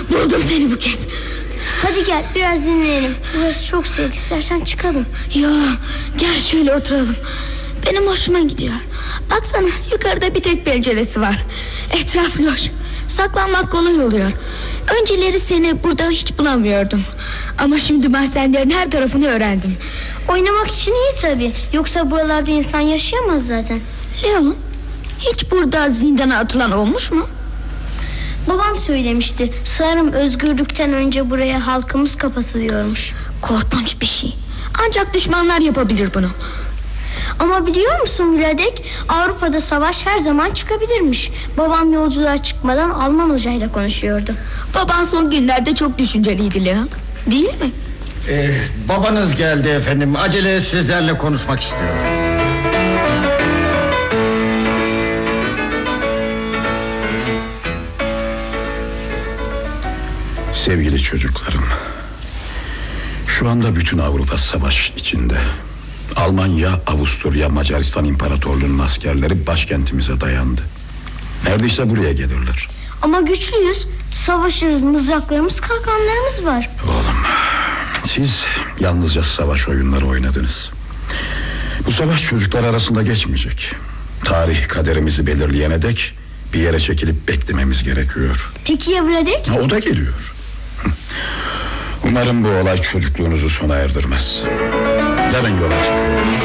buldum seni bu kez. Hadi gel biraz dinleyelim. Burası çok soğuk, istersen çıkalım. Yo, gel şöyle oturalım. Benim hoşuma gidiyor. Baksana, yukarıda bir tek penceresi var. Etraf loş, saklanmak kolay oluyor. Önceleri seni burada hiç bulamıyordum. Ama şimdi mahzenlerin her tarafını öğrendim. Oynamak için iyi tabii. Yoksa buralarda insan yaşayamaz zaten. Leon, hiç burada zindana atılan olmuş mu? Babam söylemişti. Sanırım özgürlükten önce buraya halkımız kapatılıyormuş. Korkunç bir şey. Ancak düşmanlar yapabilir bunu. Ama biliyor musun Vladek, Avrupa'da savaş her zaman çıkabilirmiş. Babam yolculuğa çıkmadan Alman hocayla konuşuyordu. Baban son günlerde çok düşünceliydi Leon, değil mi? Babanız geldi efendim. Acele sizlerle konuşmak istiyor. Sevgili çocuklarım, şu anda bütün Avrupa savaş içinde. Almanya, Avusturya, Macaristan İmparatorluğu'nun askerleri başkentimize dayandı. Neredeyse buraya gelirler. Ama güçlüyüz. Savaşırız, mızraklarımız, kalkanlarımız var. Oğlum, siz yalnızca savaş oyunları oynadınız. Bu savaş çocuklar arasında geçmeyecek. Tarih kaderimizi belirleyene dek bir yere çekilip beklememiz gerekiyor. Peki ya Vladek? O da geliyor. Umarım bu olay çocukluğunuzu sona erdirmez. Yarın yola çıkıyoruz.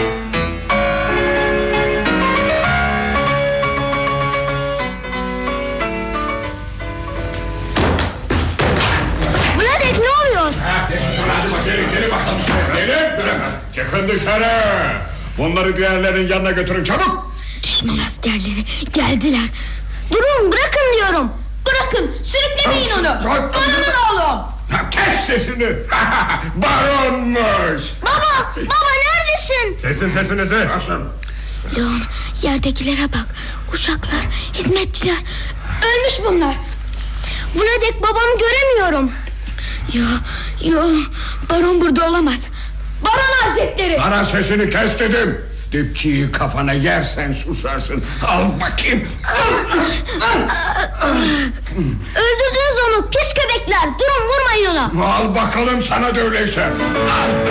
Vladek ne oluyor? Gelin bakalım şuraya. Gelin. Çıkın dışarı. Bunları diğerlerinin yanına götürün çabuk. Düşman askerleri geldiler. Durun, bırakın diyorum. Bırakın, sürüklemeyin onu. Baronun oğlum. Kes sesini. Baronmuş. Baba neredesin? Kesin sesinizi. Nasıl? Leon, yerdekilere bak. Uşaklar, hizmetçiler. Ölmüş bunlar. Vladek, babamı göremiyorum. Yo, baron burada olamaz. Baron hazretleri. Bana sesini kes dedim. Dipçiyi kafana yersen susarsın. Al bakayım. Öldürdünüz onu, pis köpekler. Durun, vurmayın ona. Al bakalım sana da öyleyse. Al.